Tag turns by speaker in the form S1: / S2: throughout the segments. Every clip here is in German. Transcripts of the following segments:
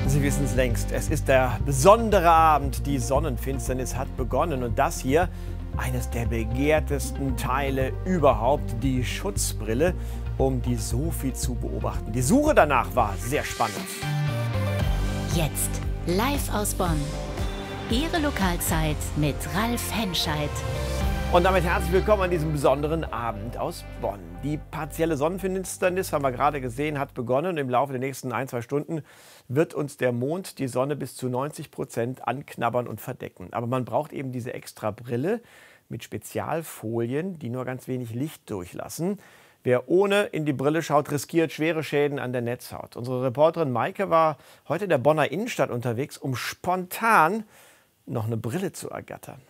S1: Sie wissen es längst, es ist der besondere Abend, die Sonnenfinsternis hat begonnen und das hier, eines der begehrtesten Teile überhaupt, die Schutzbrille, um die Sophie zu beobachten. Die Suche danach war sehr spannend.
S2: Jetzt live aus Bonn. Ihre Lokalzeit mit Ralf Henscheid.
S1: Und damit herzlich willkommen an diesem besonderen Abend aus Bonn. Die partielle Sonnenfinsternis, haben wir gerade gesehen, hat begonnen. Im Laufe der nächsten 1-2 Stunden wird uns der Mond die Sonne bis zu 90% anknabbern und verdecken. Aber man braucht eben diese extra Brille mit Spezialfolien, die nur ganz wenig Licht durchlassen. Wer ohne in die Brille schaut, riskiert schwere Schäden an der Netzhaut. Unsere Reporterin Maike war heute in der Bonner Innenstadt unterwegs, um spontan noch eine Brille zu ergattern.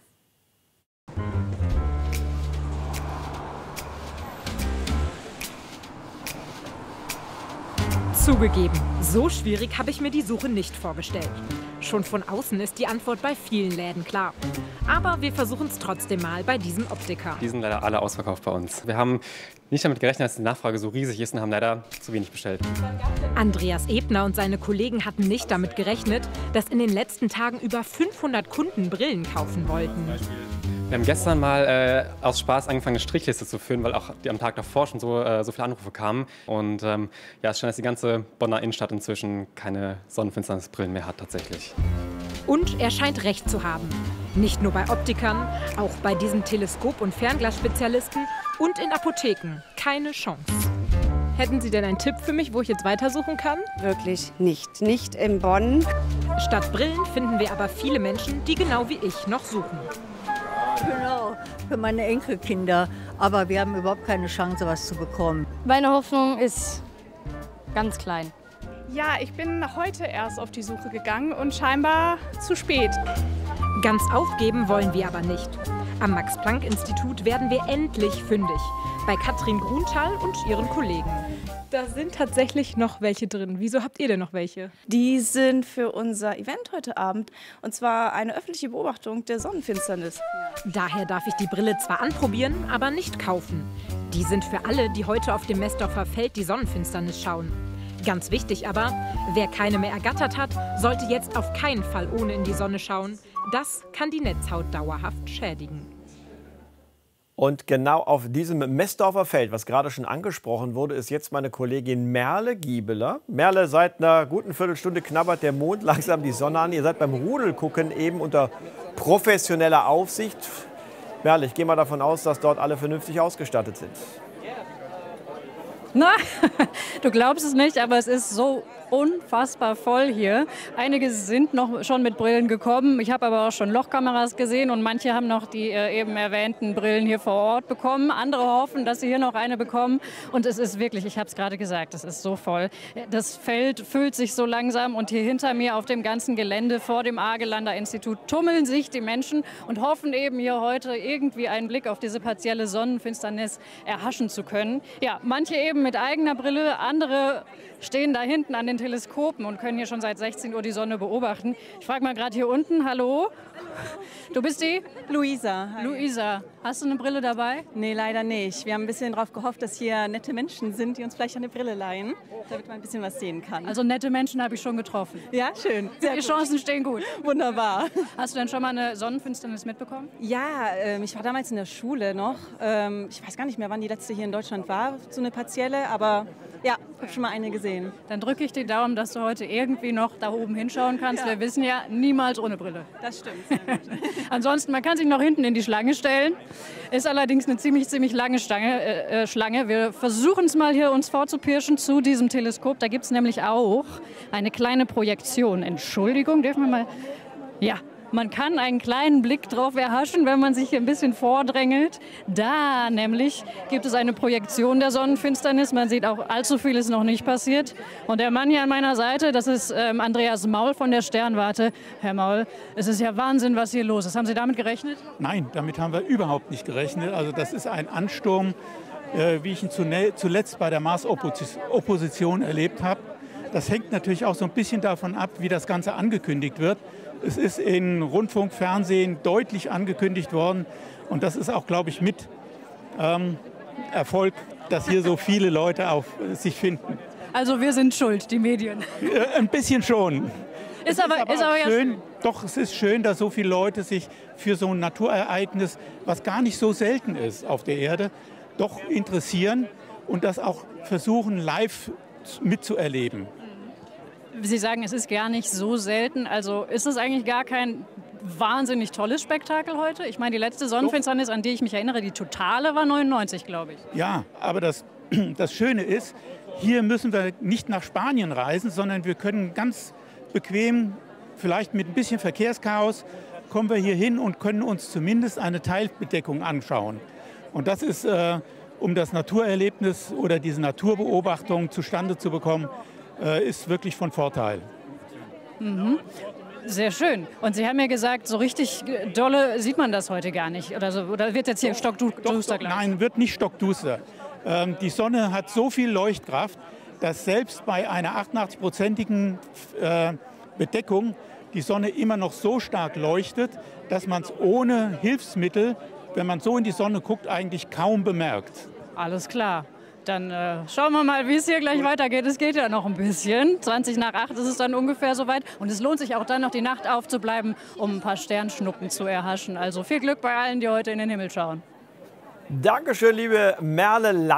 S3: Zugegeben, so schwierig habe ich mir die Suche nicht vorgestellt. Schon von außen ist die Antwort bei vielen Läden klar. Aber wir versuchen es trotzdem mal bei diesem Optiker.
S4: Die sind leider alle ausverkauft bei uns. Wir haben nicht damit gerechnet, dass die Nachfrage so riesig ist und haben leider zu wenig bestellt.
S3: Andreas Ebner und seine Kollegen hatten nicht damit gerechnet, dass in den letzten Tagen über 500 Kunden Brillen kaufen wollten.
S4: Wir haben gestern mal aus Spaß angefangen, eine Strichliste zu führen, weil auch am Tag davor schon so viele Anrufe kamen. Und ja, es scheint, dass die ganze Bonner Innenstadt inzwischen keine Sonnenfinsternisbrillen mehr hat tatsächlich.
S3: Und er scheint recht zu haben. Nicht nur bei Optikern, auch bei diesen Teleskop- und Fernglasspezialisten und in Apotheken. Keine Chance. Hätten Sie denn einen Tipp für mich, wo ich jetzt weitersuchen kann?
S5: Wirklich nicht. Nicht in Bonn.
S3: Statt Brillen finden wir aber viele Menschen, die genau wie ich noch suchen.
S6: Genau, für meine Enkelkinder. Aber wir haben überhaupt keine Chance, was zu bekommen.
S7: Meine Hoffnung ist ganz klein.
S8: Ja, ich bin heute erst auf die Suche gegangen und scheinbar zu spät.
S3: Ganz aufgeben wollen wir aber nicht. Am Max-Planck-Institut werden wir endlich fündig. Bei Katrin Grunthal und ihren Kollegen. Da sind tatsächlich noch welche drin. Wieso habt ihr denn noch welche?
S8: Die sind für unser Event heute Abend. Und zwar eine öffentliche Beobachtung der Sonnenfinsternis.
S3: Daher darf ich die Brille zwar anprobieren, aber nicht kaufen. Die sind für alle, die heute auf dem Messdorfer Feld die Sonnenfinsternis schauen. Ganz wichtig aber, wer keine mehr ergattert hat, sollte jetzt auf keinen Fall ohne in die Sonne schauen. Das kann die Netzhaut dauerhaft schädigen.
S1: Und genau auf diesem Messdorfer Feld, was gerade schon angesprochen wurde, ist jetzt meine Kollegin Merle Giebeler. Merle, seit einer guten Viertelstunde knabbert der Mond langsam die Sonne an. Ihr seid beim Rudelgucken eben unter professioneller Aufsicht. Merle, ich gehe mal davon aus, dass dort alle vernünftig ausgestattet sind.
S7: Na, du glaubst es nicht, aber es ist so unfassbar voll hier. Einige sind noch schon mit Brillen gekommen. Ich habe aber auch schon Lochkameras gesehen und manche haben noch die eben erwähnten Brillen hier vor Ort bekommen. Andere hoffen, dass sie hier noch eine bekommen. Und es ist wirklich, ich habe es gerade gesagt, es ist so voll. Das Feld füllt sich so langsam und hier hinter mir auf dem ganzen Gelände vor dem Argelander Institut tummeln sich die Menschen und hoffen eben hier heute irgendwie einen Blick auf diese partielle Sonnenfinsternis erhaschen zu können. Ja, manche eben mit eigener Brille, andere stehen da hinten an den Teleskopen und können hier schon seit 16 Uhr die Sonne beobachten. Ich frage mal gerade hier unten, hallo, du bist die?
S9: Luisa. Hi.
S7: Luisa, hast du eine Brille dabei?
S9: Nee, leider nicht. Wir haben ein bisschen darauf gehofft, dass hier nette Menschen sind, die uns vielleicht eine Brille leihen, damit man ein bisschen was sehen kann.
S7: Also nette Menschen habe ich schon getroffen.
S9: Ja, schön. Sehr
S7: Die
S9: gut.
S7: Chancen stehen gut.
S9: Wunderbar.
S7: Hast du denn schon mal eine Sonnenfinsternis mitbekommen?
S9: Ja, ich war damals in der Schule noch. Ich weiß gar nicht mehr, wann die letzte hier in Deutschland war, so eine partielle, aber ja, ich habe schon mal eine gesehen.
S7: Dann drücke ich die Daumen, dass du heute irgendwie noch da oben hinschauen kannst. Ja. Wir wissen ja, niemals ohne Brille.
S9: Das stimmt. Sehr gut.
S7: Ansonsten, man kann sich noch hinten in die Schlange stellen. Ist allerdings eine ziemlich lange Schlange. Wir versuchen es mal hier uns vorzupirschen zu diesem Teleskop. Da gibt es nämlich auch eine kleine Projektion. Entschuldigung, dürfen wir mal... Ja. Man kann einen kleinen Blick drauf erhaschen, wenn man sich hier ein bisschen vordrängelt. Da nämlich gibt es eine Projektion der Sonnenfinsternis. Man sieht auch, allzu viel ist noch nicht passiert. Und der Mann hier an meiner Seite, das ist Andreas Maul von der Sternwarte. Herr Maul, es ist ja Wahnsinn, was hier los ist. Haben Sie damit gerechnet?
S10: Nein, damit haben wir überhaupt nicht gerechnet. Also das ist ein Ansturm, wie ich ihn zuletzt bei der Mars-Opposition erlebt habe. Das hängt natürlich auch so ein bisschen davon ab, wie das Ganze angekündigt wird. Es ist in Rundfunk, Fernsehen deutlich angekündigt worden. Und das ist auch, glaube ich, mit Erfolg, dass hier so viele Leute auf sich finden.
S7: Also wir sind schuld, die Medien.
S10: Ein bisschen schon.
S7: Ist aber ja
S10: schön. Doch, es ist schön, dass so viele Leute sich für so ein Naturereignis, was gar nicht so selten ist auf der Erde, doch interessieren und das auch versuchen, live mitzuerleben.
S7: Sie sagen, es ist gar nicht so selten. Also ist es eigentlich gar kein wahnsinnig tolles Spektakel heute? Ich meine, die letzte Sonnenfinsternis, an die ich mich erinnere, die totale, war 99, glaube ich.
S10: Ja, aber das Schöne ist, hier müssen wir nicht nach Spanien reisen, sondern wir können ganz bequem, vielleicht mit ein bisschen Verkehrschaos, kommen wir hier hin und können uns zumindest eine Teilbedeckung anschauen. Und das ist, um das Naturerlebnis oder diese Naturbeobachtung zustande zu bekommen, ist wirklich von Vorteil.
S7: Mhm. Sehr schön. Und Sie haben ja gesagt, so richtig dolle sieht man das heute gar nicht. Oder wird jetzt hier stockduster?
S10: Nein, wird nicht stockduster. Die Sonne hat so viel Leuchtkraft, dass selbst bei einer 88-prozentigen Bedeckung die Sonne immer noch so stark leuchtet, dass man es ohne Hilfsmittel, wenn man so in die Sonne guckt, eigentlich kaum bemerkt.
S7: Alles klar. Dann schauen wir mal, wie es hier gleich weitergeht. Es geht ja noch ein bisschen. 20 nach 8 ist es dann ungefähr soweit. Und es lohnt sich auch dann noch die Nacht aufzubleiben, um ein paar Sternschnuppen zu erhaschen. Also viel Glück bei allen, die heute in den Himmel schauen.
S1: Dankeschön, liebe Merle.